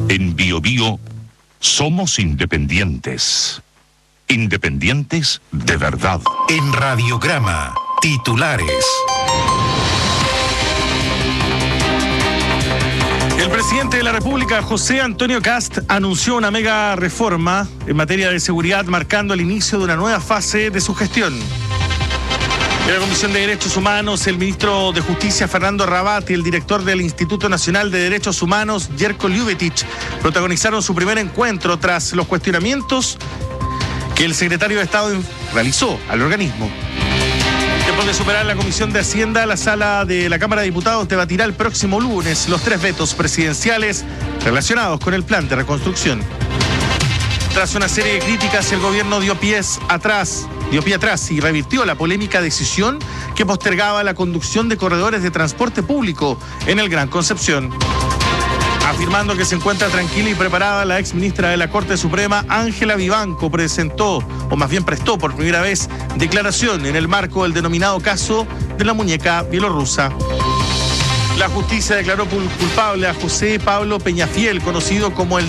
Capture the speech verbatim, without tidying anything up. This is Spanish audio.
En Bio Bio somos independientes. Independientes de verdad. En Radiograma, titulares. El presidente de la República, José Antonio Kast, anunció una mega reforma en materia de seguridad, marcando el inicio de una nueva fase de su gestión. En la Comisión de Derechos Humanos, el ministro de Justicia, Fernando Rabat, y el director del Instituto Nacional de Derechos Humanos, Jerko Ljubetić, protagonizaron su primer encuentro tras los cuestionamientos que el secretario de Estado realizó al organismo. Después de superar la Comisión de Hacienda, la sala de la Cámara de Diputados debatirá el próximo lunes los tres vetos presidenciales relacionados con el plan de reconstrucción. Tras una serie de críticas, el gobierno dio pies atrás, dio pie atrás y revirtió la polémica decisión que postergaba la conducción de corredores de transporte público en el Gran Concepción. Afirmando que se encuentra tranquila y preparada, la exministra de la Corte Suprema, Ángela Vivanco, presentó, o más bien prestó por primera vez, declaración en el marco del denominado caso de la muñeca bielorrusa. La justicia declaró culpable a José Pablo Peñafiel, conocido como el